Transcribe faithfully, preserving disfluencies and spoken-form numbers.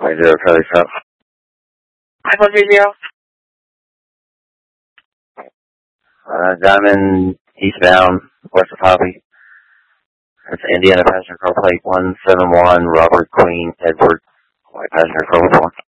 zero, Charlie South. iPhone three zero. Uh, Diamond, eastbound, west of Hobby. That's Indiana passenger car plate one seven one, Robert Queen, Edward, white passenger car one.